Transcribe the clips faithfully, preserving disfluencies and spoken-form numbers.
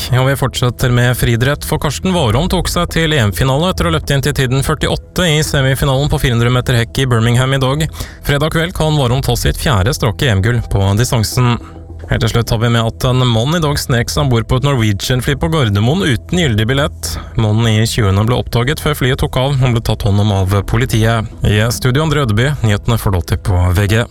og vi fortsetter med friidrett, for Karsten Warholm tok seg til E M-finale etter å ha løpt inn til tiden førtiåtte i semifinalen på fire hundre meter hekk i Birmingham i dag. Fredag kveld kan Warholm ta sitt fjerde strake E M-gull på distansen. Helt til slutt har vi med at en mann i dag snek seg ombord på et Norwegian-fly på Gardermoen uten gyldig billett. Mannen i tjuene ble oppdaget før flyet tok av og ble tatt hånd om av politiet. I studio André Ødeby, nyhetene får lov til på V G.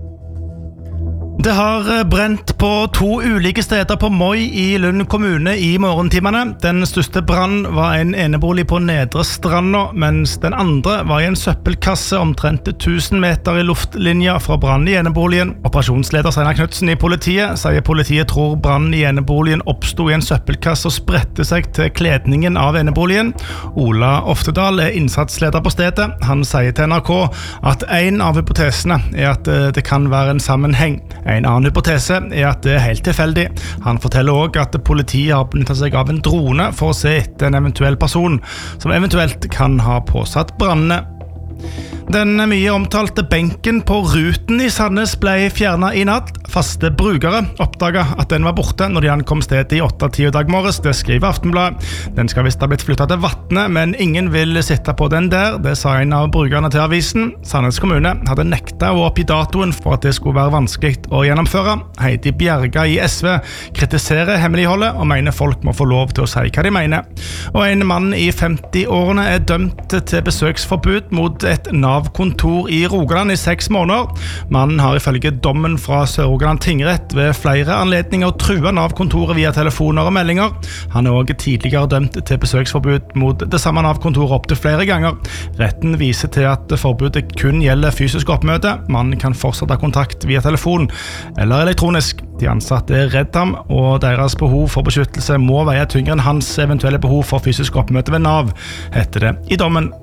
Det har brent på to ulike steder på Moi i Lund kommune i morgentimene. Den største brann var en enebolig på Nedre Stranda, mens den andre var i en søppelkasse omtrent tusen meter i luftlinja fra brann i eneboligen. Operasjonsleder Steinar Knudsen i politiet sier politiet tror brann i eneboligen oppstod i en søppelkasse og spredte seg til kledningen av eneboligen. Ola Oftedal er innsatsleder på stedet. Han sier til N R K at en av hypotesene er at det kan være en sammenheng. En annen hypotese er at det er helt tilfeldig. Han forteller også at politiet har benyttet seg av en drone for å se etter en eventuell person som eventuelt kan ha påsatt brannene. Den mye omtalte benken på Ruten i Sandnes ble fjernet i natt. Faste brukere oppdaget at den var borte når de ankom stedet i åtte-ti dag morges. Det skriver Aftenbladet. Den skal visst ha blitt flyttet til Vatne, men ingen vil sitte på den der. Det sa en av brukerne til avisen. Sandnes kommune hadde nektet å oppgi datoen for at det skulle være vanskelig å gjennomføre. Heidi Bjerga i S V kritiserer hemmeligholdet og mener folk må få lov til å si hva de mener. Og en mann i femti-årene er dømt til besøksforbud mot et Nav-kontor i Rogaland i seks måneder. Mannen har ifølge dommen fra Sør-Rogaland tingrett ved flere anledninger trua Nav-kontoret via telefoner og meldinger. Han er også tidligere dømt til besøksforbud mot det samme Nav-kontoret opp til flere ganger. Retten viser til at forbudet kun gjelder fysisk oppmøte. Mannen kan fortsatt ha kontakt via telefon eller elektronisk. De ansatte er redd ham, og deres behov for beskyttelse må veie tyngre enn hans eventuelle behov for fysisk oppmøte ved Nav, heter det i dommen.